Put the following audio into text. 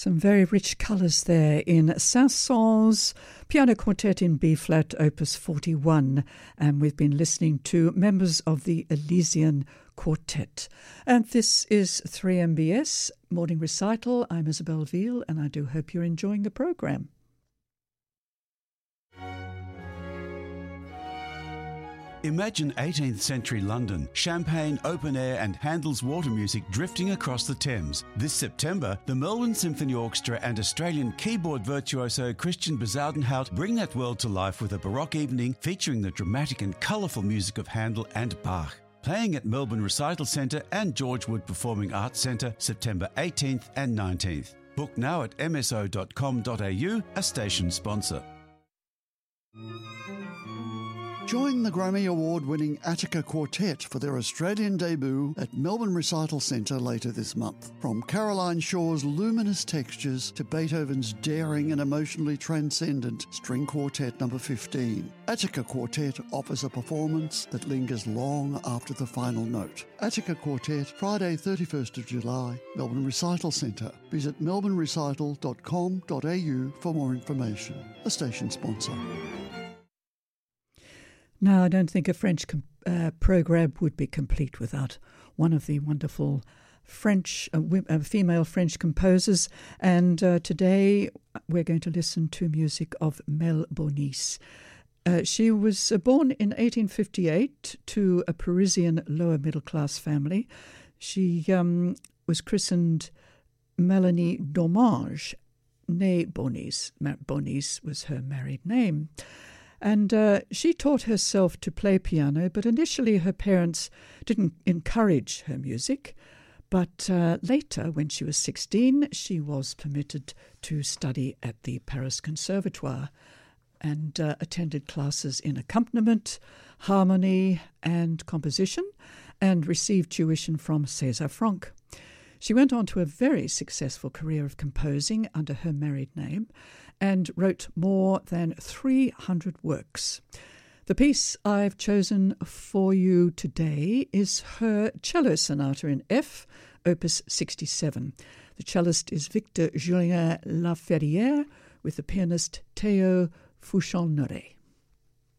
Some very rich colours there in Saint-Saëns Piano Quartet in B-flat, Opus 41. And we've been listening to members of the Elysian Quartet. And this is 3MBS Morning Recital. I'm Isabel Veal, and I do hope you're enjoying the programme. Imagine 18th century London, champagne, open air and Handel's water music drifting across the Thames. This September, the Melbourne Symphony Orchestra and Australian keyboard virtuoso Christian Bezuidenhout bring that world to life with a Baroque evening featuring the dramatic and colourful music of Handel and Bach. Playing at Melbourne Recital Centre and George Wood Performing Arts Centre September 18th and 19th. Book now at mso.com.au, a station sponsor. Join the Grammy Award-winning Attica Quartet for their Australian debut at Melbourne Recital Centre later this month. From Caroline Shaw's luminous textures to Beethoven's daring and emotionally transcendent String Quartet No. 15, Attica Quartet offers a performance that lingers long after the final note. Attica Quartet, Friday 31st of July, Melbourne Recital Centre. Visit melbournerecital.com.au for more information. A station sponsor. Now, I don't think a French programme would be complete without one of the wonderful French, female French composers. And today we're going to listen to music of Mel Bonis. She was born in 1858 to a Parisian lower middle class family. She was christened Melanie Domange, née Bonis. Bonis was her married name. And she taught herself to play piano, but initially her parents didn't encourage her music. But later, when she was 16, she was permitted to study at the Paris Conservatoire and attended classes in accompaniment, harmony and composition, and received tuition from César Franck. She went on to a very successful career of composing under her married name and wrote more than 300 works. The piece I've chosen for you today is her cello sonata in F, Opus 67. The cellist is Victor Julien Laferrière with the pianist Théo Fouchon-Noré.